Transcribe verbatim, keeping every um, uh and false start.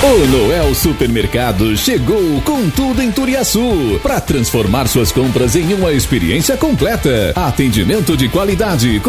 O Noel Supermercado chegou com tudo em Turiaçu para transformar suas compras em uma experiência completa. Atendimento de qualidade